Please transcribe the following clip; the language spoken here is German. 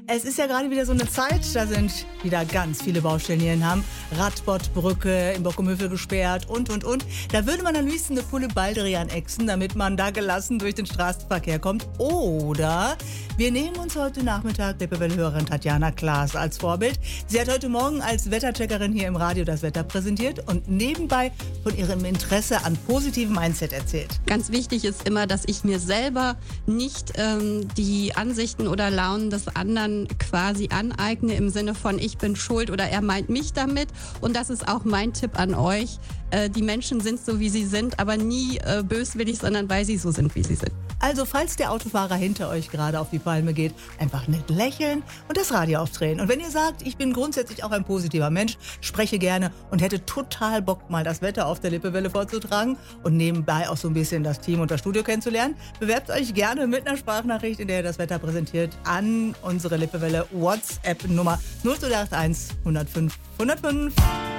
Es ist ja gerade wieder so eine Zeit, da sind wieder ganz viele Baustellen hier in Hamm. Radbottbrücke in Bockumhövel gesperrt und. Da würde man am liebsten eine Pulle Baldrian exen, damit man da gelassen durch den Straßenverkehr kommt. Oder wir nehmen uns heute Nachmittag Lippewelle-Hörerin Tatjana Klaas als Vorbild. Sie hat heute Morgen als Wettercheckerin hier im Radio das Wetter präsentiert und nebenbei von ihrem Interesse an positivem Mindset erzählt. Ganz wichtig ist immer, dass ich mir selber nicht die Ansichten oder Launen des anderen quasi aneigne im Sinne von ich bin schuld oder er meint mich damit. Und das ist auch mein Tipp an euch. Die Menschen sind so, wie sie sind, aber nie böswillig, sondern weil sie so sind, wie sie sind. Also falls der Autofahrer hinter euch gerade auf die Palme geht, einfach nett lächeln und das Radio aufdrehen. Und wenn ihr sagt, ich bin grundsätzlich auch ein positiver Mensch, spreche gerne und hätte total Bock, mal das Wetter auf der Lippewelle vorzutragen und nebenbei auch so ein bisschen das Team und das Studio kennenzulernen, bewerbt euch gerne mit einer Sprachnachricht, in der ihr das Wetter präsentiert, an unsere Lippewelle WhatsApp-Nummer 0281 105 105.